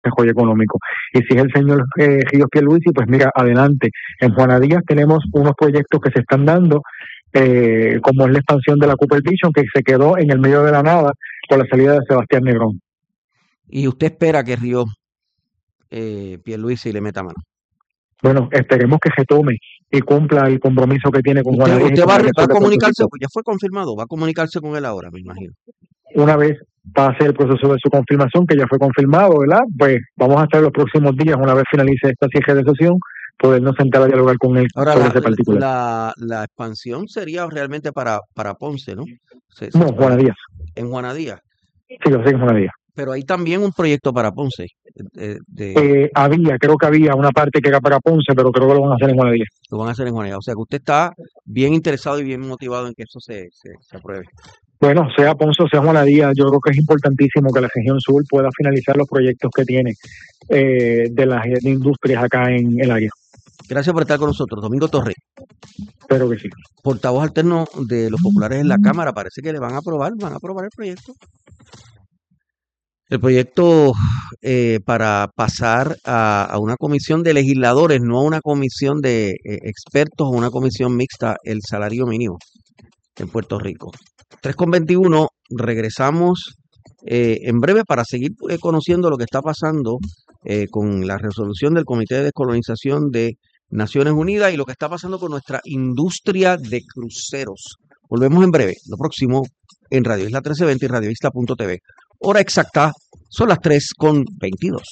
desarrollo económico. Y si es el señor Ríos Pierluisi, pues mira, adelante. En Juana Díaz tenemos unos proyectos que se están dando, como es la expansión de la Cooper Vision, que se quedó en el medio de la nada con la salida de Sebastián Negrón. ¿Y usted espera que Ríos Pierluisi le meta mano? Bueno, esperemos que retome y cumpla el compromiso que tiene con Juana Díaz. ¿Usted va a comunicarse? Ya fue confirmado, va a comunicarse con él ahora, me imagino. Una vez pase el proceso de su confirmación, que ya fue confirmado, ¿verdad? Pues vamos a estar los próximos días, una vez finalice esta cierre de sesión, podernos sentar a dialogar con él ahora, sobre ese particular. La expansión sería realmente para Ponce, ¿no? No, Juana Díaz. ¿En Juana Díaz? Sí, en Juana Díaz. Pero hay también un proyecto para Ponce. Creo que había una parte que era para Ponce, pero creo que lo van a hacer en Juana Díaz. Lo van a hacer en Juana Díaz. O sea que usted está bien interesado y bien motivado en que eso se apruebe. Bueno, sea Ponce o sea Juana Díaz, yo creo que es importantísimo que la región sur pueda finalizar los proyectos que tiene de las industrias acá en el área. Gracias por estar con nosotros, Domingo Torres. Espero que sí. Portavoz alterno de los populares en la Cámara, parece que le van a aprobar el proyecto. El proyecto para pasar a una comisión de legisladores, no a una comisión de expertos o una comisión mixta, el salario mínimo en Puerto Rico. 3:21, regresamos en breve para seguir conociendo lo que está pasando con la resolución del Comité de Descolonización de Naciones Unidas y lo que está pasando con nuestra industria de cruceros. Volvemos en breve, lo próximo en Radio Isla 1320 y radioisla.tv. Hora exacta, son las 3:22.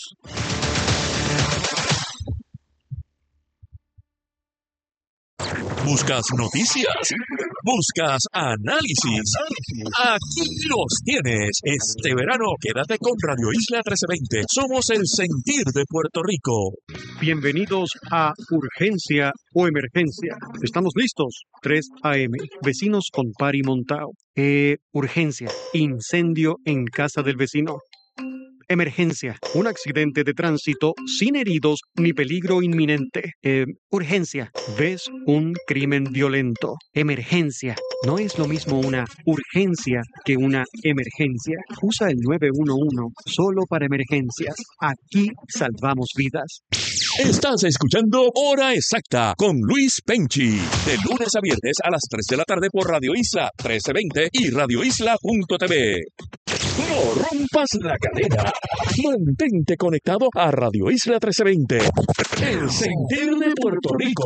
¿Buscas noticias? ¿Buscas análisis? Aquí los tienes. Este verano quédate con Radio Isla 1320. Somos el sentir de Puerto Rico. Bienvenidos a Urgencia o Emergencia. Estamos listos. 3 a.m. Vecinos con pari montao. Urgencia. Incendio en casa del vecino. Emergencia. Un accidente de tránsito sin heridos ni peligro inminente. Urgencia. ¿Ves un crimen violento? Emergencia. No es lo mismo una urgencia que una emergencia. Usa el 911 solo para emergencias. Aquí salvamos vidas. Estás escuchando Hora Exacta con Luis Penchi. De lunes a viernes a las 3 de la tarde por Radio Isla 1320 y radioisla.tv. No rompas la cadena. Mantente conectado a Radio Isla 1320. El sentir de Puerto Rico.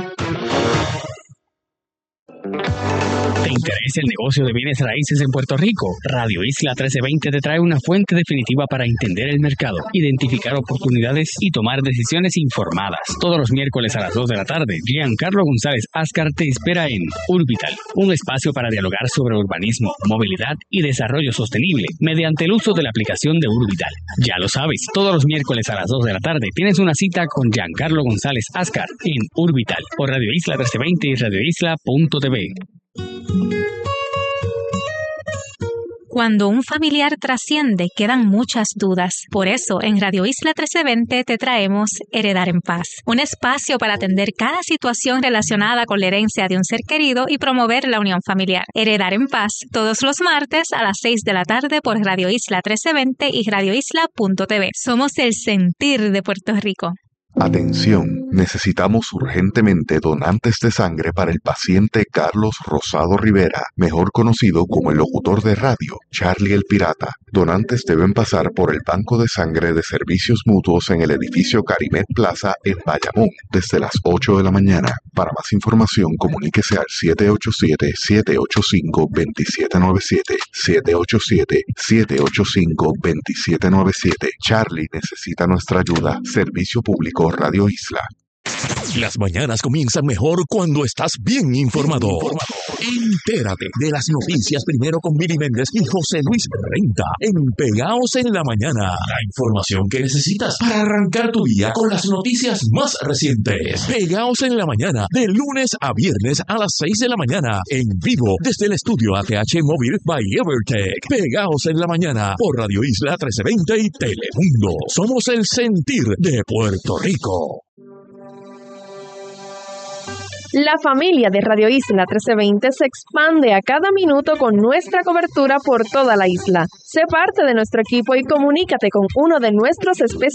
¿Te interesa el negocio de bienes raíces en Puerto Rico? Radio Isla 1320 te trae una fuente definitiva para entender el mercado, identificar oportunidades y tomar decisiones informadas. Todos los miércoles a las 2 de la tarde, Giancarlo González Ascar te espera en Urbital, un espacio para dialogar sobre urbanismo, movilidad y desarrollo sostenible mediante el uso de la aplicación de Urbital. Ya lo sabes, todos los miércoles a las 2 de la tarde tienes una cita con Giancarlo González Ascar en Urbital por Radio Isla 1320 y radioisla.tv. Cuando un familiar trasciende, quedan muchas dudas. Por eso, en Radio Isla 1320 te traemos Heredar en Paz, un espacio para atender cada situación relacionada con la herencia de un ser querido y promover la unión familiar. Heredar en Paz, todos los martes a las 6 de la tarde por Radio Isla 1320 y radioisla.tv. Somos el sentir de Puerto Rico. Atención, necesitamos urgentemente donantes de sangre para el paciente Carlos Rosado Rivera, mejor conocido como el locutor de radio, Charlie el Pirata. Donantes deben pasar por el Banco de Sangre de Servicios Mutuos en el edificio Carimet Plaza en Bayamón, desde las 8 de la mañana. Para más información, comuníquese al 787-785-2797, 787-785-2797. Charlie necesita nuestra ayuda. Servicio Público Radio Isla. Las mañanas comienzan mejor cuando estás bien informado. Entérate de las noticias primero con Billy Méndez y José Luis Renta en Pegaos en la Mañana. La información que necesitas para arrancar tu día con las noticias más recientes. Pegaos en la Mañana, de lunes a viernes a las 6 de la mañana, en vivo desde el estudio ATH Móvil by Evertech. Pegaos en la Mañana por Radio Isla 1320 y Telemundo. Somos el sentir de Puerto Rico. La familia de Radio Isla 1320 se expande a cada minuto con nuestra cobertura por toda la isla. Sé parte de nuestro equipo y comunícate con uno de nuestros especialistas